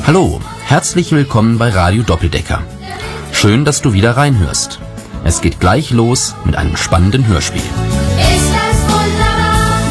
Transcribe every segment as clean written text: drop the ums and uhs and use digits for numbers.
Hallo, herzlich willkommen bei Radio Doppeldecker. Schön, dass du wieder reinhörst. Es geht gleich los mit einem spannenden Hörspiel. Ist das wunderbar?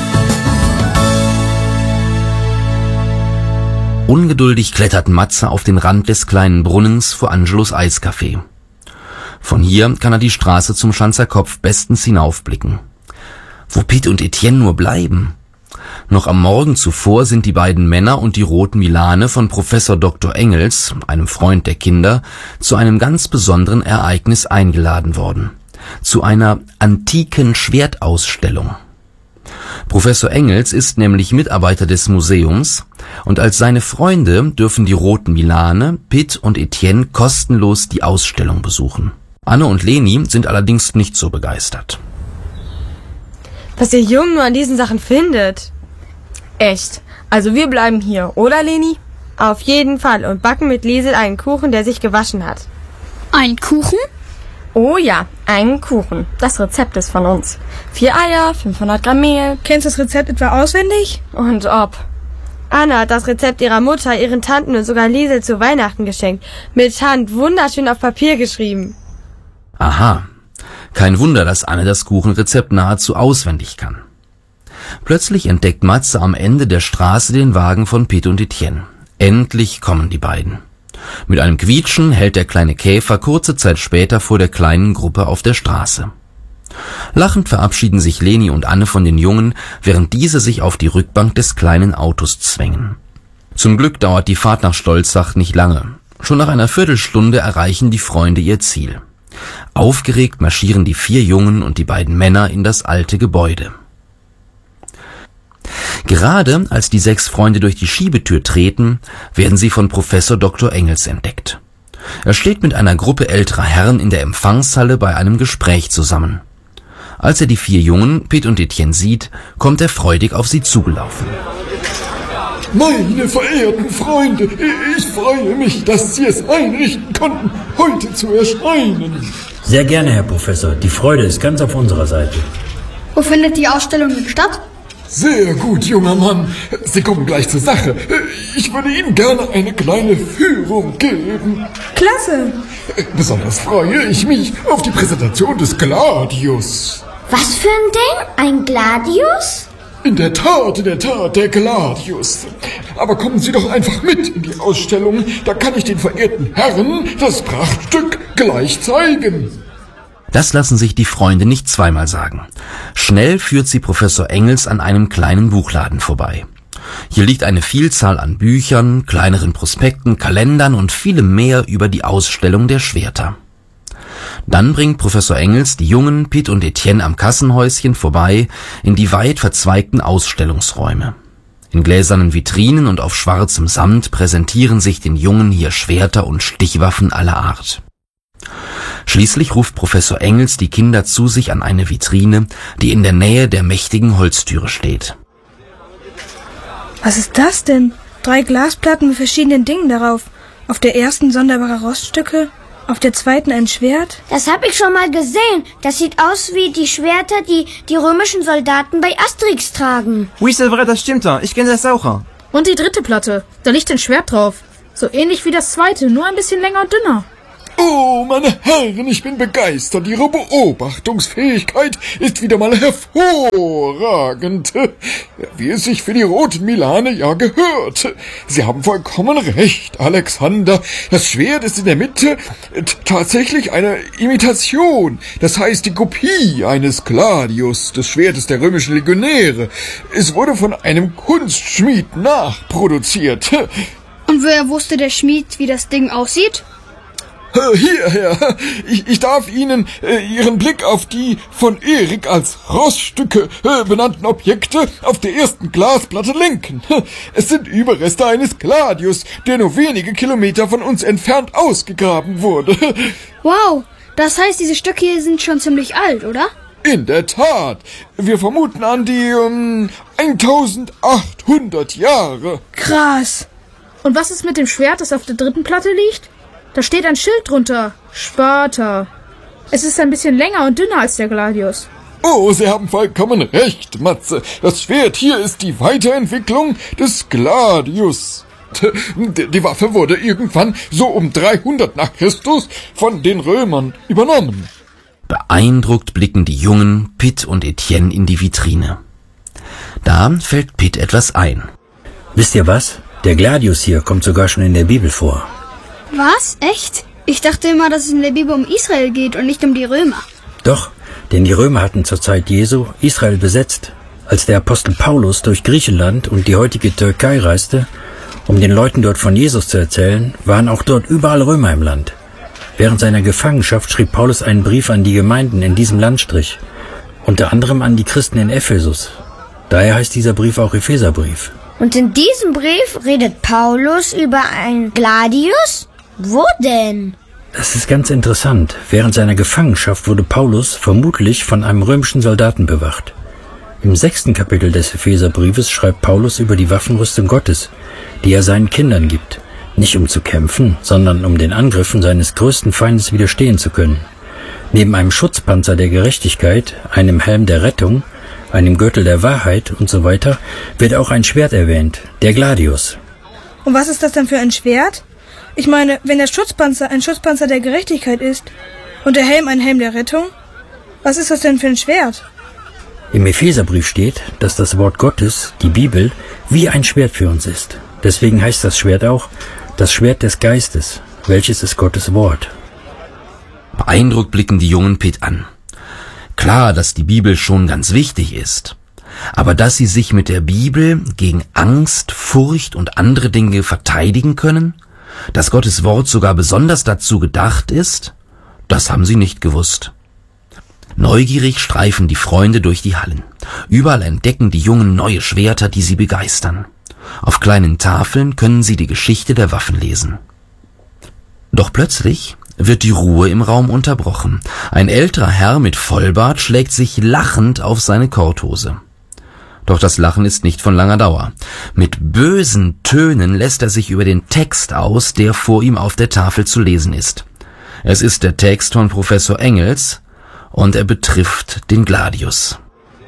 Ungeduldig klettert Matze auf den Rand des kleinen Brunnens vor Angelos Eiscafé. Von hier kann er die Straße zum Schanzer Kopf bestens hinaufblicken. Wo Pete und Etienne nur bleiben. Noch am Morgen zuvor sind die beiden Männer und die roten Milane von Professor Dr. Engels, einem Freund der Kinder, zu einem ganz besonderen Ereignis eingeladen worden. Zu einer antiken Schwertausstellung. Professor Engels ist nämlich Mitarbeiter des Museums und als seine Freunde dürfen die roten Milane, Pete und Etienne kostenlos die Ausstellung besuchen. Anne und Leni sind allerdings nicht so begeistert. Was der Junge nur an diesen Sachen findet. Echt. Also wir bleiben hier, oder Leni? Auf jeden Fall und backen mit Liesel einen Kuchen, der sich gewaschen hat. Ein Kuchen? Oh ja, einen Kuchen. Das Rezept ist von uns. 4 Eier, 500 Gramm Mehl. Kennst du das Rezept etwa auswendig? Und ob. Anna hat das Rezept ihrer Mutter, ihren Tanten und sogar Liesel zu Weihnachten geschenkt. Mit Hand wunderschön auf Papier geschrieben. Aha. Kein Wunder, dass Anne das Kuchenrezept nahezu auswendig kann. Plötzlich entdeckt Matze am Ende der Straße den Wagen von Pete und Etienne. Endlich kommen die beiden. Mit einem Quietschen hält der kleine Käfer kurze Zeit später vor der kleinen Gruppe auf der Straße. Lachend verabschieden sich Leni und Anne von den Jungen, während diese sich auf die Rückbank des kleinen Autos zwängen. Zum Glück dauert die Fahrt nach Stolzach nicht lange. Schon nach einer Viertelstunde erreichen die Freunde ihr Ziel. Aufgeregt marschieren die 4 Jungen und die beiden Männer in das alte Gebäude. Gerade als die 6 Freunde durch die Schiebetür treten, werden sie von Professor Dr. Engels entdeckt. Er steht mit einer Gruppe älterer Herren in der Empfangshalle bei einem Gespräch zusammen. Als er die 4 Jungen, Pete und Etienne, sieht, kommt er freudig auf sie zugelaufen. Meine verehrten Freunde, ich freue mich, dass Sie es einrichten konnten, heute zu erscheinen. Sehr gerne, Herr Professor. Die Freude ist ganz auf unserer Seite. Wo findet die Ausstellung denn statt? Sehr gut, junger Mann. Sie kommen gleich zur Sache. Ich würde Ihnen gerne eine kleine Führung geben. Klasse! Besonders freue ich mich auf die Präsentation des Gladius. Was für ein Ding? Ein Gladius? In der Tat, der Gladius. Aber kommen Sie doch einfach mit in die Ausstellung, da kann ich den verehrten Herren das Prachtstück gleich zeigen. Das lassen sich die Freunde nicht zweimal sagen. Schnell führt sie Professor Engels an einem kleinen Buchladen vorbei. Hier liegt eine Vielzahl an Büchern, kleineren Prospekten, Kalendern und vielem mehr über die Ausstellung der Schwerter. Dann bringt Professor Engels die Jungen, Pete und Etienne am Kassenhäuschen vorbei in die weit verzweigten Ausstellungsräume. In gläsernen Vitrinen und auf schwarzem Samt präsentieren sich den Jungen hier Schwerter und Stichwaffen aller Art. Schließlich ruft Professor Engels die Kinder zu sich an eine Vitrine, die in der Nähe der mächtigen Holztüre steht. Was ist das denn? 3 Glasplatten mit verschiedenen Dingen darauf. Auf der ersten sonderbare Roststücke, auf der zweiten ein Schwert. Das habe ich schon mal gesehen. Das sieht aus wie die Schwerter, die die römischen Soldaten bei Asterix tragen. Oui, c'est vrai, das stimmt da. Ich kenne das auch. Und die 3. Platte. Da liegt ein Schwert drauf. So ähnlich wie das 2., nur ein bisschen länger und dünner. Oh, meine Herren, ich bin begeistert. Ihre Beobachtungsfähigkeit ist wieder mal hervorragend. Wie es sich für die roten Milane ja gehört. Sie haben vollkommen recht, Alexander. Das Schwert ist in der Mitte tatsächlich eine Imitation. Das heißt die Kopie eines Gladius, des Schwertes der römischen Legionäre. Es wurde von einem Kunstschmied nachproduziert. Und woher wusste der Schmied, wie das Ding aussieht? Hierher, ich darf Ihnen Ihren Blick auf die von Erik als Roststücke benannten Objekte auf der ersten Glasplatte lenken. Es sind Überreste eines Gladius, der nur wenige Kilometer von uns entfernt ausgegraben wurde. Wow, das heißt, diese Stücke hier sind schon ziemlich alt, oder? In der Tat. Wir vermuten an die 1800 Jahre. Krass. Und was ist mit dem Schwert, das auf der 3. Platte liegt? Da steht ein Schild drunter. Sparta. Es ist ein bisschen länger und dünner als der Gladius. Oh, Sie haben vollkommen recht, Matze. Das Schwert hier ist die Weiterentwicklung des Gladius. Die Waffe wurde irgendwann so um 300 nach Christus von den Römern übernommen. Beeindruckt blicken die Jungen Pitt und Etienne in die Vitrine. Da fällt Pitt etwas ein. Wisst ihr was? Der Gladius hier kommt sogar schon in der Bibel vor. Was? Echt? Ich dachte immer, dass es in der Bibel um Israel geht und nicht um die Römer. Doch, denn die Römer hatten zur Zeit Jesu Israel besetzt. Als der Apostel Paulus durch Griechenland und die heutige Türkei reiste, um den Leuten dort von Jesus zu erzählen, waren auch dort überall Römer im Land. Während seiner Gefangenschaft schrieb Paulus einen Brief an die Gemeinden in diesem Landstrich, unter anderem an die Christen in Ephesus. Daher heißt dieser Brief auch Epheserbrief. Und in diesem Brief redet Paulus über einen Gladius? Wo denn? Das ist ganz interessant. Während seiner Gefangenschaft wurde Paulus vermutlich von einem römischen Soldaten bewacht. Im 6. Kapitel des Epheserbriefes schreibt Paulus über die Waffenrüstung Gottes, die er seinen Kindern gibt. Nicht um zu kämpfen, sondern um den Angriffen seines größten Feindes widerstehen zu können. Neben einem Schutzpanzer der Gerechtigkeit, einem Helm der Rettung, einem Gürtel der Wahrheit und so weiter, wird auch ein Schwert erwähnt, der Gladius. Und was ist das denn für ein Schwert? Ich meine, wenn der Schutzpanzer ein Schutzpanzer der Gerechtigkeit ist und der Helm ein Helm der Rettung, was ist das denn für ein Schwert? Im Epheserbrief steht, dass das Wort Gottes, die Bibel, wie ein Schwert für uns ist. Deswegen heißt das Schwert auch das Schwert des Geistes, welches ist Gottes Wort. Beeindruckt blicken die Jungen Pitt an. Klar, dass die Bibel schon ganz wichtig ist. Aber dass sie sich mit der Bibel gegen Angst, Furcht und andere Dinge verteidigen können, dass Gottes Wort sogar besonders dazu gedacht ist, das haben sie nicht gewusst. Neugierig streifen die Freunde durch die Hallen. Überall entdecken die Jungen neue Schwerter, die sie begeistern. Auf kleinen Tafeln können sie die Geschichte der Waffen lesen. Doch plötzlich wird die Ruhe im Raum unterbrochen. Ein älterer Herr mit Vollbart schlägt sich lachend auf seine Korthose. Doch das Lachen ist nicht von langer Dauer. Mit bösen Tönen lässt er sich über den Text aus, der vor ihm auf der Tafel zu lesen ist. Es ist der Text von Professor Engels und er betrifft den Gladius.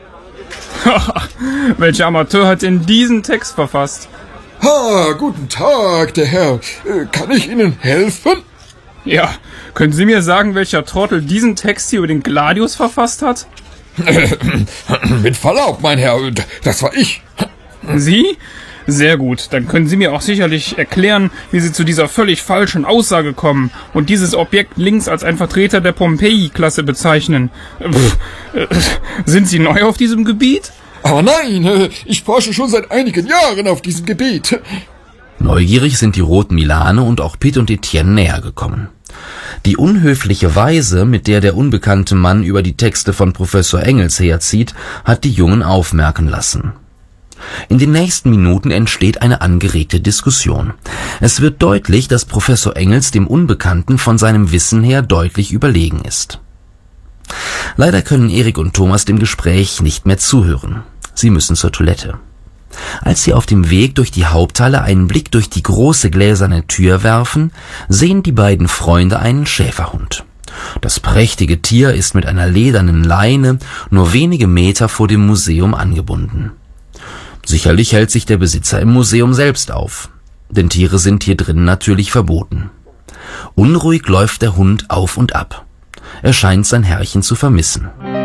Welcher Amateur hat denn diesen Text verfasst? Guten Tag, der Herr. Kann ich Ihnen helfen? Ja, können Sie mir sagen, welcher Trottel diesen Text hier über den Gladius verfasst hat? Mit Verlaub, mein Herr, das war ich. Sie? Sehr gut, dann können Sie mir auch sicherlich erklären, wie Sie zu dieser völlig falschen Aussage kommen und dieses Objekt links als ein Vertreter der Pompeji-Klasse bezeichnen. Sind Sie neu auf diesem Gebiet? Aber nein, ich forsche schon seit einigen Jahren auf diesem Gebiet. Neugierig sind die roten Milane und auch Pitt und Etienne näher gekommen. Die unhöfliche Weise, mit der der unbekannte Mann über die Texte von Professor Engels herzieht, hat die Jungen aufmerken lassen. In den nächsten Minuten entsteht eine angeregte Diskussion. Es wird deutlich, dass Professor Engels dem Unbekannten von seinem Wissen her deutlich überlegen ist. Leider können Erik und Thomas dem Gespräch nicht mehr zuhören. Sie müssen zur Toilette. Als sie auf dem Weg durch die Haupthalle einen Blick durch die große gläserne Tür werfen, sehen die beiden Freunde einen Schäferhund. Das prächtige Tier ist mit einer ledernen Leine nur wenige Meter vor dem Museum angebunden. Sicherlich hält sich der Besitzer im Museum selbst auf, denn Tiere sind hier drin natürlich verboten. Unruhig läuft der Hund auf und ab. Er scheint sein Herrchen zu vermissen.